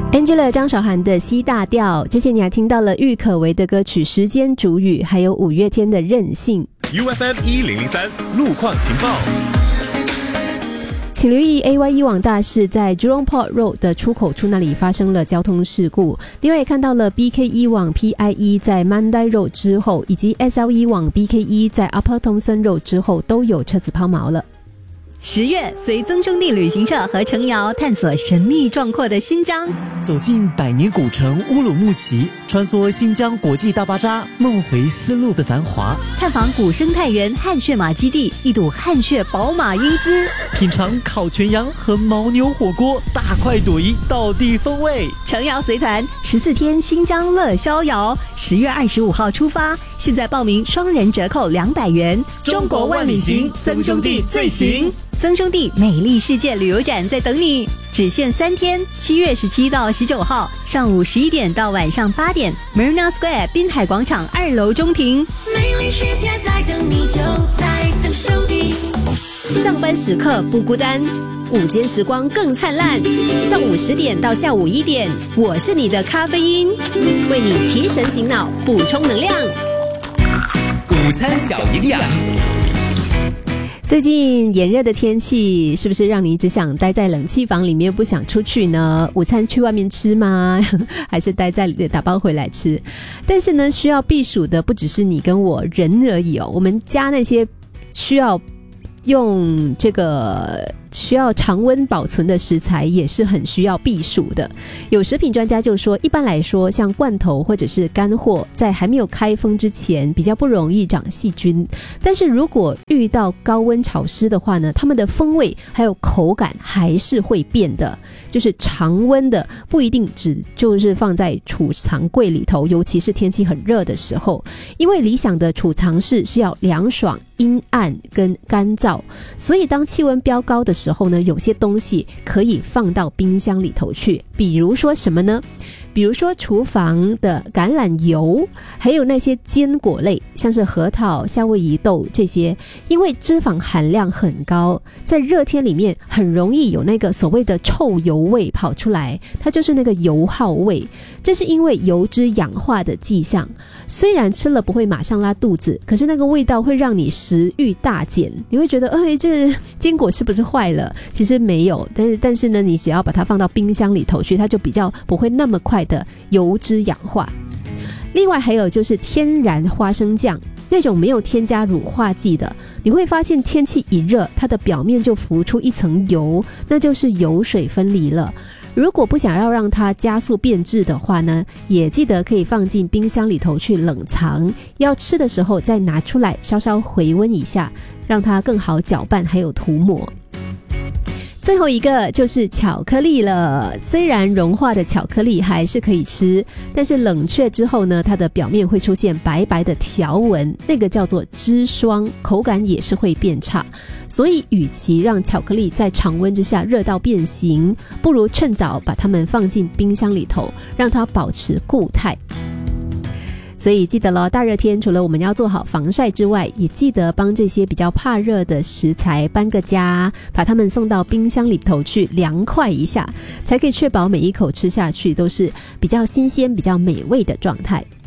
Angela 张韶涵的《C 大调》，之前你还听到了郁可唯的歌曲《时间煮雨》，还有五月天的《任性》。 UFM 1003路况情报。 请留意 AY 往大市在 Jurong Port Road 的出口处那里发生了交通事故。另外也看到了 BK 往 PIE 在 Mandai Road 之后，以及 SL 往 BK 在 Upper Thomson Road 之后都有车子抛锚了。 10月，随曾兄弟旅行社和程瑶探索神秘壮阔的新疆， 走进百年古城乌鲁木齐，穿梭新疆国际大巴扎，梦回丝路的繁华， 探访古生态园汗血马基地，一睹汗血宝马英姿， 品尝烤全羊和牦牛火锅，大快朵颐，道地风味。 程瑶随团14天新疆乐逍遥，10月25号出发，现在报名双人折扣200元。 中国万里行，曾兄弟最行。 曾兄弟美丽世界旅游展在等你，只限3天，7月17到19号，上午11点到晚上8点 ，Marina Square 滨海广场2楼中庭。 美丽世界在等你，就在曾兄弟。 上班时刻不孤单，午间时光更灿烂。上午10点到下午1点，我是你的咖啡因，为你提神醒脑，补充能量。 午餐小营养。 最近炎热的天气是不是让你只想待在冷气房里面不想出去呢？午餐去外面吃吗？还是待在打包回来吃？但是呢，需要避暑的不只是你跟我人而已哦，我们家那些需要用需要常温保存的食材也是很需要避暑的。有食品专家就说，一般来说像罐头或者是干货在还没有开封之前比较不容易长细菌，但是如果遇到高温潮湿的话呢，它们的风味还有口感还是会变的。就是常温的不一定只就是放在储藏柜里头，尤其是天气很热的时候，因为理想的储藏室是要凉爽、阴暗跟干燥，所以当气温飙高的时候呢，有些东西可以放到冰箱里头去。比如说什么呢？比如说厨房的橄榄油，还有那些坚果类，像是核桃、夏威夷豆这些，因为脂肪含量很高，在热天里面很容易有那个所谓的臭油味跑出来，它就是那个油耗味，这是因为油脂氧化的迹象。虽然吃了不会马上拉肚子，可是那个味道会让你食欲大减，你会觉得这坚果是不是坏了？其实没有，但是呢，你只要把它放到冰箱里头去，它就比较不会那么快的油脂氧化。另外还有就是天然花生酱，那种没有添加乳化剂的，你会发现天气一热，它的表面就浮出一层油，那就是油水分离了。如果不想要让它加速变质的话呢，也记得可以放进冰箱里头去冷藏，要吃的时候再拿出来稍稍回温一下，让它更好搅拌还有涂抹。最后一个就是巧克力了，虽然融化的巧克力还是可以吃，但是冷却之后呢，它的表面会出现白白的条纹，那个叫做脂霜，口感也是会变差。所以与其让巧克力在常温之下热到变形，不如趁早把它们放进冰箱里头，让它保持固态。所以记得咯，大热天除了我们要做好防晒之外，也记得帮这些比较怕热的食材搬个家，把它们送到冰箱里头去凉快一下，才可以确保每一口吃下去都是比较新鲜、比较美味的状态。